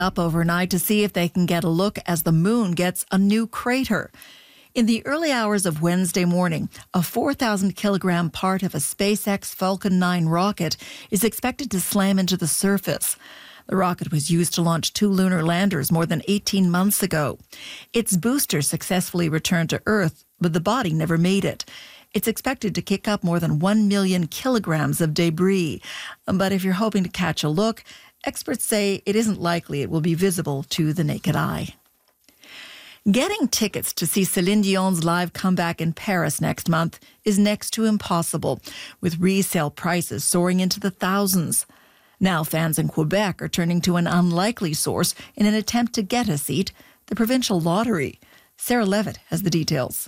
up overnight to see if they can get a look as the moon gets a new crater. In the early hours of Wednesday morning, a 4,000-kilogram part of a SpaceX Falcon 9 rocket is expected to slam into the surface. The rocket was used to launch 2 lunar landers more than 18 months ago. Its booster successfully returned to Earth, but the body never made it. It's expected to kick up more than 1 million kilograms of debris. But if you're hoping to catch a look, experts say it isn't likely it will be visible to the naked eye. Getting tickets to see Celine Dion's live comeback in Paris next month is next to impossible, with resale prices soaring into the thousands. Now fans in Quebec are turning to an unlikely source in an attempt to get a seat, the provincial lottery. Sarah Levitt has the details.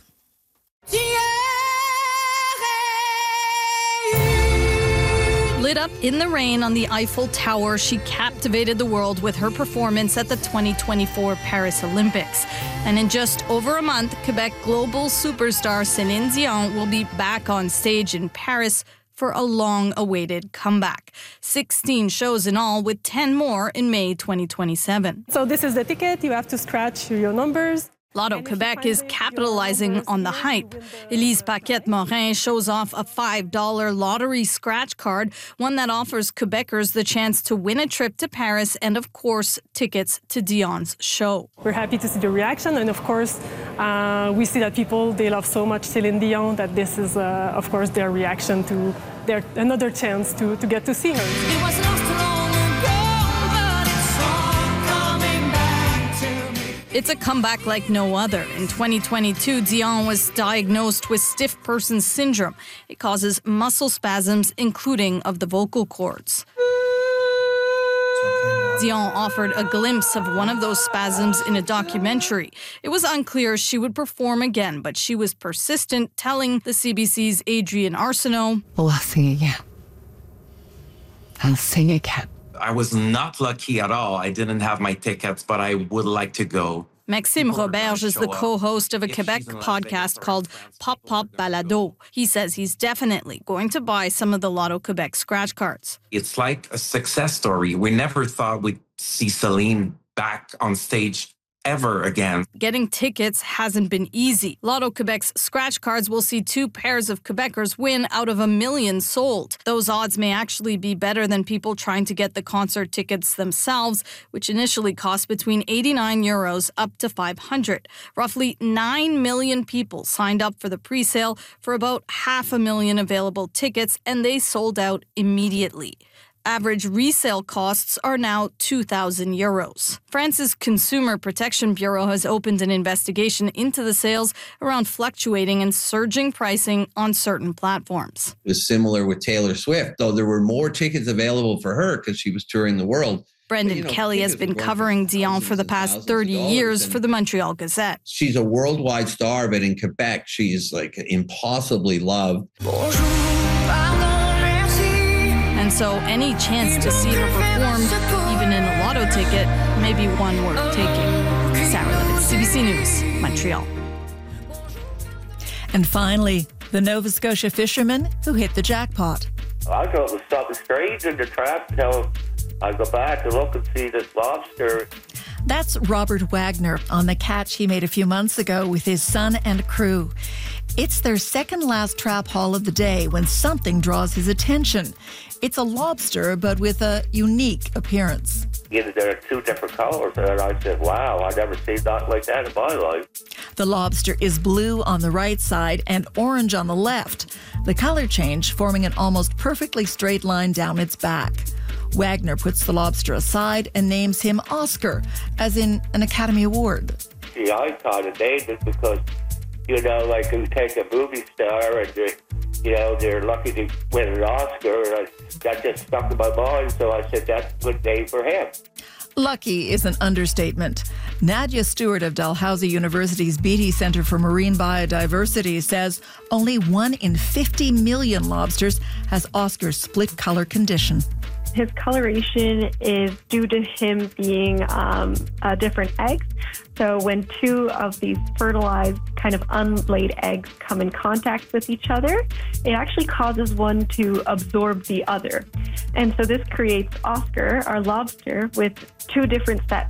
Lit up in the rain on the Eiffel Tower, she captivated the world with her performance at the 2024 Paris Olympics. And in just over a month, Quebec global superstar Celine Dion will be back on stage in Paris for a long-awaited comeback. 16 shows in all, with 10 more in May 2027. So this is the ticket. You have to scratch your numbers. Lotto Quebec is capitalizing on the hype. Elise Paquette-Morin shows off a $5 lottery scratch card, one that offers Quebecers the chance to win a trip to Paris and, of course, tickets to Dion's show. We're happy to see the reaction, and of course, we see that people, they love so much Celine Dion that this is, of course, their reaction to another chance to get to see her. It was lost long ago, but it's all coming back to me. It's a comeback like no other. In 2022, Dion was diagnosed with stiff person syndrome. It causes muscle spasms, including of the vocal cords. Dion offered a glimpse of one of those spasms in a documentary. It was unclear she would perform again, but she was persistent, telling the CBC's Adrienne Arsenault, "Oh, I'll sing again. I'll sing again." I was not lucky at all. I didn't have my tickets, but I would like to go. Maxime Roberge is the co-host of a Quebec podcast called Pop Pop Balado. He says he's definitely going to buy some of the Lotto Quebec scratch cards. It's like a success story. We never thought we'd see Celine back on stage ever again. Getting tickets hasn't been easy. Lotto Quebec's scratch cards will see 2 pairs of Quebecers win out of 1 million sold. Those odds may actually be better than people trying to get the concert tickets themselves, which initially cost between €89 up to $500. Roughly 9 million people signed up for the pre-sale for about 500,000 available tickets, and they sold out immediately. Average resale costs are now €2,000. France's Consumer Protection Bureau has opened an investigation into the sales around fluctuating and surging pricing on certain platforms. It was similar with Taylor Swift, though there were more tickets available for her because she was touring the world. Brendan Kelly has been covering Dion for the past 30 years for the Montreal Gazette. She's a worldwide star, but in Quebec, she's like impossibly loved. And so any chance to see her perform, even in a lotto ticket, may be one worth taking. Sarah Levitt, CBC News, Montreal. And finally, the Nova Scotia fisherman who hit the jackpot. I thought it was something strange in the trap until I go back and look and see this lobster. That's Robert Wagner on the catch he made a few months ago with his son and crew. It's their second last trap haul of the day when something draws his attention. It's a lobster, but with a unique appearance. There are 2 different colors, and I said, wow, I've never seen nothing like that in my life. The lobster is blue on the right side and orange on the left, the color change forming an almost perfectly straight line down its back. Wagner puts the lobster aside and names him Oscar, as in an Academy Award. See, I kind of named it because, like you take a movie star and, they're lucky to win an Oscar. And that just stuck in my mind, so I said that's a good name for him. Lucky is an understatement. Nadia Stewart of Dalhousie University's Beatty Centre for Marine Biodiversity says only 1 in 50 million lobsters has Oscar's split color condition. His coloration is due to him being different eggs. So when 2 of these fertilized kind of unlaid eggs come in contact with each other, it actually causes one to absorb the other. And so this creates Oscar, our lobster, with 2 different sets